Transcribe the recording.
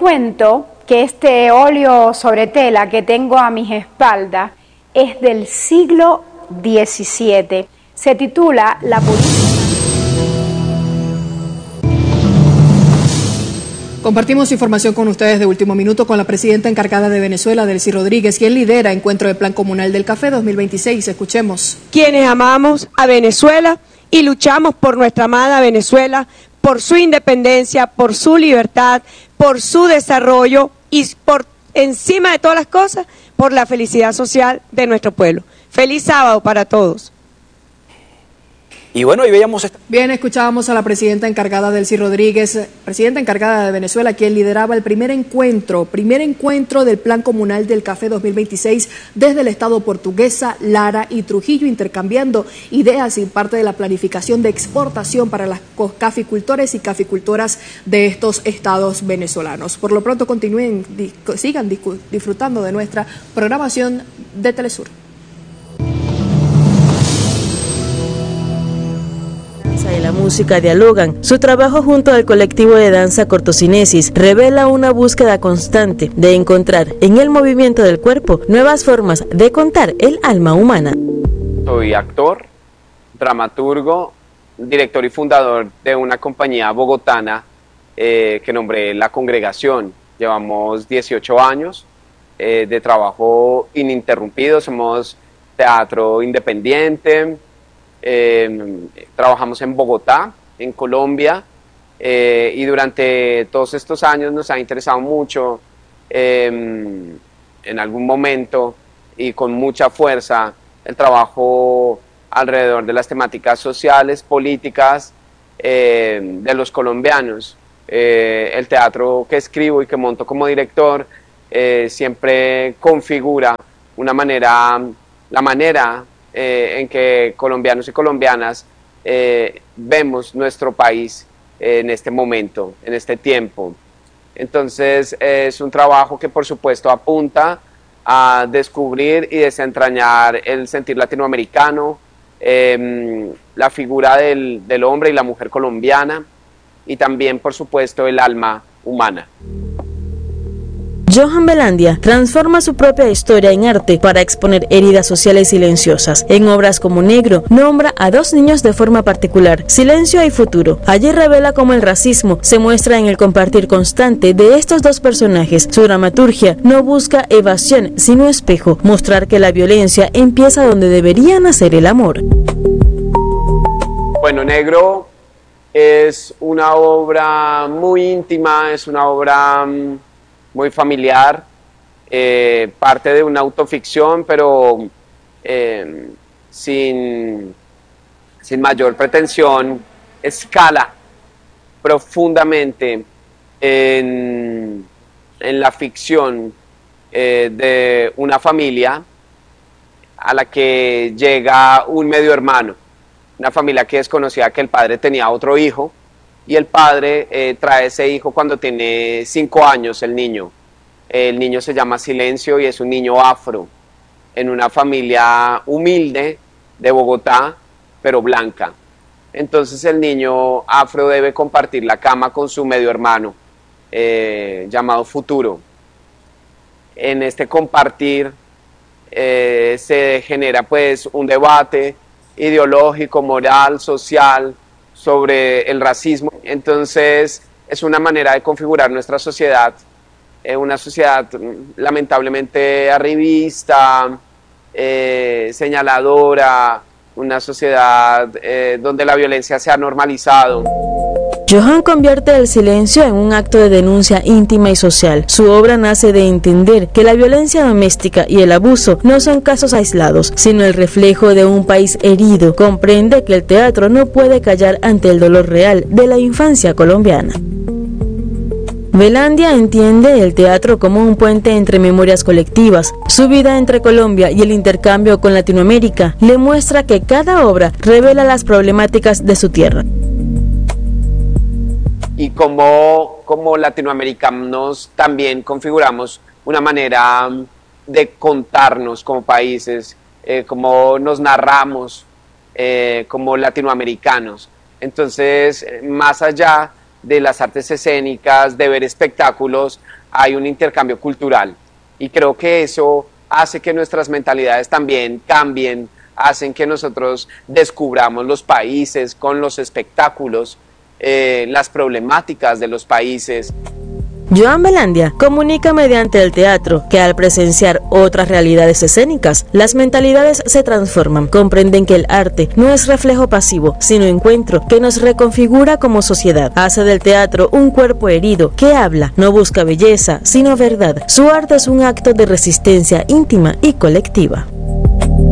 cuento que este óleo sobre tela que tengo a mis espaldas es del siglo XVII. Se titula La Purísima. Compartimos información con ustedes de último minuto con la presidenta encargada de Venezuela, Delcy Rodríguez, quien lidera Encuentro de Plan Comunal del Café 2026. Escuchemos. Quienes amamos a Venezuela y luchamos por nuestra amada Venezuela, por su independencia, por su libertad, por su desarrollo y por encima de todas las cosas, por la felicidad social de nuestro pueblo. Feliz sábado para todos. Y bueno, y veíamos... Bien, escuchábamos a la presidenta encargada Delcy Rodríguez, presidenta encargada de Venezuela, quien lideraba el primer encuentro del Plan Comunal del Café 2026 desde el Estado Portuguesa, Lara y Trujillo, intercambiando ideas y parte de la planificación de exportación para los caficultores y caficultoras de estos estados venezolanos. Por lo pronto, sigan disfrutando de nuestra programación de Telesur. Y la música dialogan. Su trabajo junto al colectivo de danza Cortocinesis revela una búsqueda constante de encontrar en el movimiento del cuerpo nuevas formas de contar el alma humana. Soy actor, dramaturgo, director y fundador de una compañía bogotana que nombré La Congregación. Llevamos 18 años de trabajo ininterrumpido, somos teatro independiente. Trabajamos en Bogotá, en Colombia, y durante todos estos años nos ha interesado mucho, en algún momento y con mucha fuerza, el trabajo alrededor de las temáticas sociales, políticas de los colombianos. El teatro que escribo y que monto como director siempre configura la manera en que colombianos y colombianas vemos nuestro país en este momento, en este tiempo. Entonces es un trabajo que por supuesto apunta a descubrir y desentrañar el sentir latinoamericano, la figura del hombre y la mujer colombiana y también por supuesto el alma humana. Johan Velandia transforma su propia historia en arte para exponer heridas sociales silenciosas. En obras como Negro, nombra a dos niños de forma particular, Silencio y Futuro. Allí revela cómo el racismo se muestra en el compartir constante de estos dos personajes. Su dramaturgia no busca evasión, sino espejo, mostrar que la violencia empieza donde debería nacer el amor. Bueno, Negro es una obra muy íntima, es una obra muy familiar, parte de una autoficción, pero sin mayor pretensión, escala profundamente en la ficción de una familia a la que llega un medio hermano, una familia que desconocía que el padre tenía otro hijo, y el padre trae ese hijo cuando tiene 5 años, el niño. El niño se llama Silencio y es un niño afro, en una familia humilde de Bogotá, pero blanca. Entonces el niño afro debe compartir la cama con su medio hermano, llamado Futuro. En este compartir se genera pues un debate ideológico, moral, social, sobre el racismo. Entonces es una manera de configurar nuestra sociedad, una sociedad lamentablemente arribista, señaladora, una sociedad donde la violencia se ha normalizado. Johan convierte el silencio en un acto de denuncia íntima y social. Su obra nace de entender que la violencia doméstica y el abuso no son casos aislados, sino el reflejo de un país herido. Comprende que el teatro no puede callar ante el dolor real de la infancia colombiana. Velandia entiende el teatro como un puente entre memorias colectivas. Su vida entre Colombia y el intercambio con Latinoamérica le muestra que cada obra revela las problemáticas de su tierra. Y como latinoamericanos también configuramos una manera de contarnos como países, cómo nos narramos como latinoamericanos. Entonces, más allá de las artes escénicas, de ver espectáculos, hay un intercambio cultural. Y creo que eso hace que nuestras mentalidades también cambien, hacen que nosotros descubramos los países con los espectáculos, las problemáticas de los países. Joan Velandia comunica mediante el teatro que al presenciar otras realidades escénicas, las mentalidades se transforman, comprenden que el arte no es reflejo pasivo, sino encuentro que nos reconfigura como sociedad. Hace del teatro un cuerpo herido que habla, no busca belleza, sino verdad. Su arte es un acto de resistencia íntima y colectiva.